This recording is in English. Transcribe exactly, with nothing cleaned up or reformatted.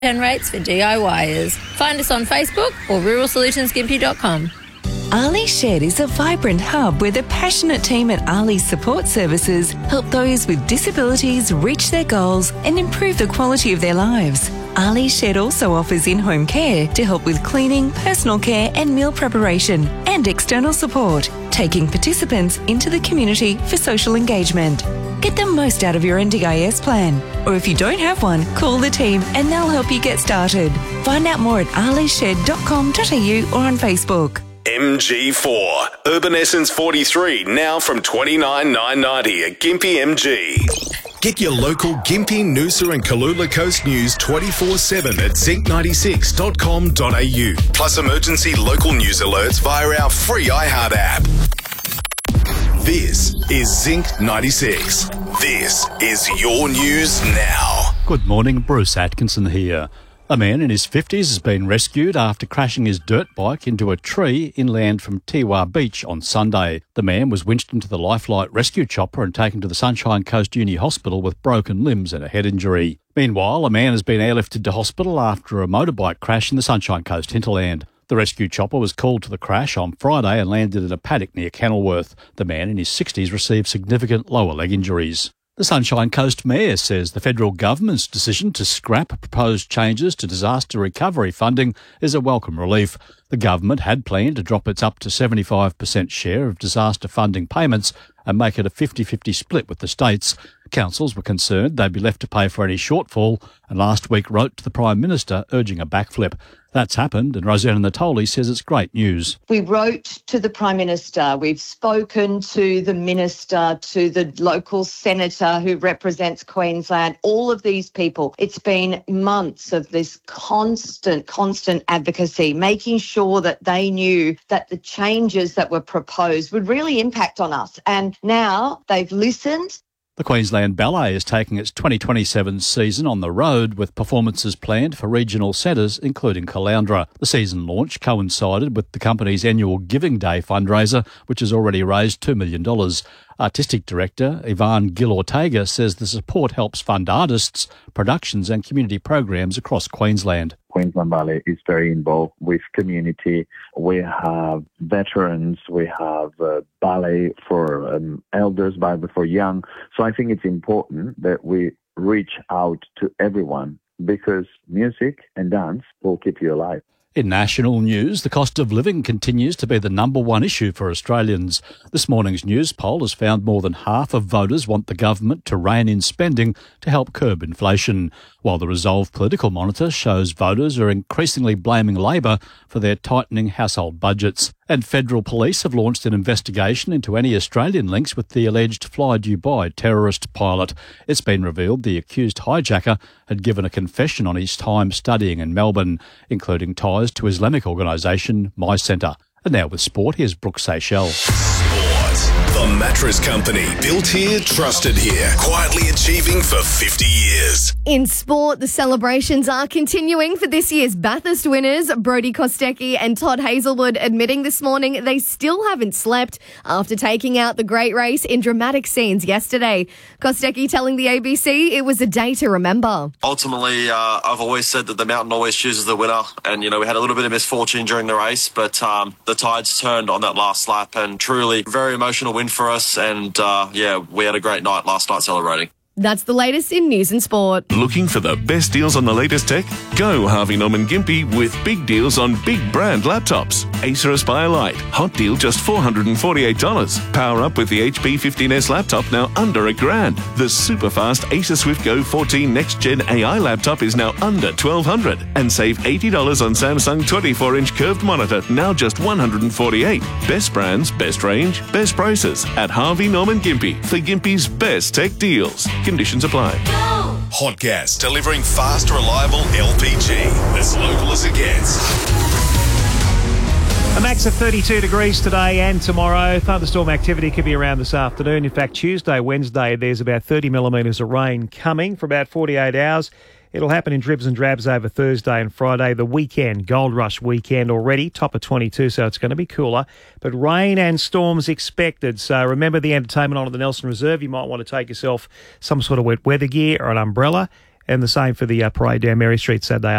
and rates for DIYers. Find us on Facebook or rural solutions gympie dot com. Ali Shed is a vibrant hub where the passionate team at Ali Support Services help those with disabilities reach their goals and improve the quality of their lives. Ali Shed also offers in-home care to help with cleaning, personal care and meal preparation, and external support, taking participants into the community for social engagement. Get the most out of your N D I S plan. Or if you don't have one, call the team and they'll help you get started. Find out more at ali shed dot com dot a u or on Facebook. M G four. Urban Essence forty-three, now from twenty-nine thousand nine hundred ninety at Gympie M G. Get your local Gympie, Noosa and Kalula Coast news twenty-four seven at zinc ninety-six dot com dot a u. Plus emergency local news alerts via our free iHeart app. This is Zinc ninety-six. This is your news now. Good morning, Bruce Atkinson here. A man in his fifties has been rescued after crashing his dirt bike into a tree inland from Tiwa Beach on Sunday. The man was winched into the Lifelight rescue chopper and taken to the Sunshine Coast Uni Hospital with broken limbs and a head injury. Meanwhile, a man has been airlifted to hospital after a motorbike crash in the Sunshine Coast hinterland. The rescue chopper was called to the crash on Friday and landed at a paddock near Kenilworth. The man in his sixties received significant lower leg injuries. The Sunshine Coast Mayor says the federal government's decision to scrap proposed changes to disaster recovery funding is a welcome relief. The government had planned to drop its up to seventy-five percent share of disaster funding payments and make it a fifty-fifty split with the states. Councils were concerned they'd be left to pay for any shortfall and last week wrote to the Prime Minister urging a backflip. That's happened and Rosanna Natoli says it's great news. We wrote to the Prime Minister, we've spoken to the Minister, to the local Senator who represents Queensland, all of these people. It's been months of this constant, constant advocacy, making sure that they knew that the changes that were proposed would really impact on us. And now they've listened. The Queensland Ballet is taking its twenty twenty-seven season on the road with performances planned for regional centres including Caloundra. The season launch coincided with the company's annual Giving Day fundraiser, which has already raised two million dollars. Artistic Director Ivan Gil-Ortega says the support helps fund artists, productions and community programs across Queensland. Queensland Ballet is very involved with community. We have veterans, we have uh, ballet for um, elders, ballet for young. So I think it's important that we reach out to everyone because music and dance will keep you alive. In national news, the cost of living continues to be the number one issue for Australians. This morning's news poll has found more than half of voters want the government to rein in spending to help curb inflation, while the Resolve Political Monitor shows voters are increasingly blaming Labor for their tightening household budgets. And federal police have launched an investigation into any Australian links with the alleged Fly Dubai terrorist pilot. It's been revealed the accused hijacker had given a confession on his time studying in Melbourne, including ties to Islamic organisation My Centre. And now with sport, here's Brooke Seychelles. Sport. The Mattress Company. Built here, trusted here. Quietly achieving for fifty years. In sport, the celebrations are continuing for this year's Bathurst winners. Brodie Kostecki and Todd Hazelwood admitting this morning they still haven't slept after taking out the great race in dramatic scenes yesterday. Kostecki telling the A B C it was a day to remember. Ultimately, uh, I've always said that the mountain always chooses the winner. And, you know, we had a little bit of misfortune during the race, but um, the tides turned on that last lap and truly very emotional win for us. And, uh, yeah, we had a great night last night celebrating. That's the latest in news and sport. Looking for the best deals on the latest tech? Go Harvey Norman Gympie with big deals on big brand laptops. Acer Aspire Lite, hot deal just four hundred forty-eight dollars. Power up with the H P fifteen S laptop now under a grand. The super fast Acer Swift Go fourteen Next Gen A I laptop is now under twelve hundred dollars. And save eighty dollars on Samsung twenty-four inch curved monitor, now just one hundred forty-eight dollars. Best brands, best range, best prices at Harvey Norman Gympie for Gympie's best tech deals. Conditions apply. Hot Gas, delivering fast, reliable L P G. As local as it gets. A max of thirty-two degrees today and tomorrow. Thunderstorm activity could be around this afternoon. In fact, Tuesday, Wednesday, there's about thirty millimetres of rain coming for about forty-eight hours. It'll happen in dribs and drabs over Thursday and Friday. The weekend, Gold Rush weekend already, top of twenty-two, so it's going to be cooler. But rain and storms expected. So remember the entertainment on at the Nelson Reserve. You might want to take yourself some sort of wet weather gear or an umbrella. and the same for the uh, parade down Mary Street Saturday